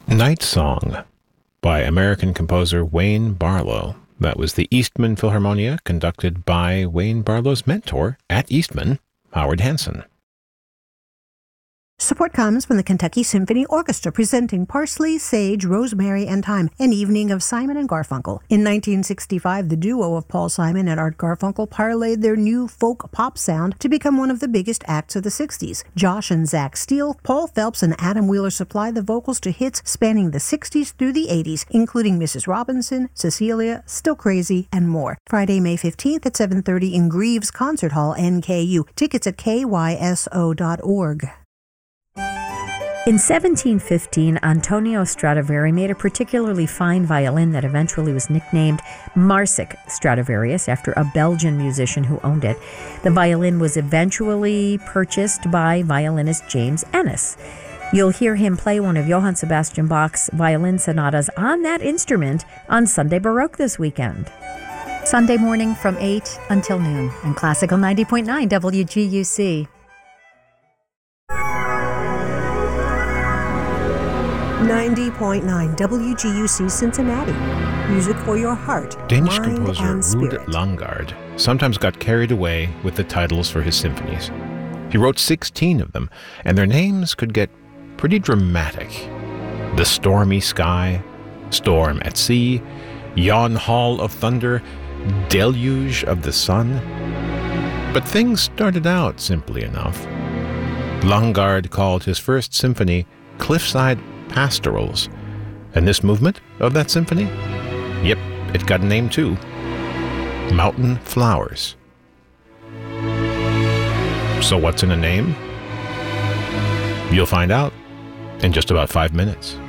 Night Song by American composer Wayne Barlow. That was the Eastman Philharmonia, conducted by Wayne Barlow's mentor at Eastman, Howard Hanson. Support comes from the Kentucky Symphony Orchestra presenting Parsley, Sage, Rosemary, and Thyme, an evening of Simon and Garfunkel. In 1965, the duo of Paul Simon and Art Garfunkel parlayed their new folk pop sound to become one of the biggest acts of the 60s. Josh and Zach Steele, Paul Phelps, and Adam Wheeler supplied the vocals to hits spanning the 60s through the 80s, including Mrs. Robinson, Cecilia, Still Crazy, and more. Friday, May 15th at 7:30 in Greaves Concert Hall, NKU. Tickets at kyso.org. In 1715, Antonio Stradivari made a particularly fine violin that eventually was nicknamed Marsic Stradivarius after a Belgian musician who owned it. The violin was eventually purchased by violinist James Ennis. You'll hear him play one of Johann Sebastian Bach's violin sonatas on that instrument on Sunday Baroque this weekend. Sunday morning from 8 until noon on Classical 90.9 WGUC. 90.9 WGUC Cincinnati. Music for your heart, Danish mind, composer and Ruud spirit. Langard sometimes got carried away with the titles for his symphonies. He wrote 16 of them, and their names could get pretty dramatic. The Stormy Sky, Storm at Sea, Yon Hall of Thunder, Deluge of the Sun. But things started out simply enough. Langard called his first symphony Cliffside Pastorals. And this movement of that symphony? Yep, it got a name too. Mountain Flowers. So what's in a name? You'll find out in just about 5 minutes.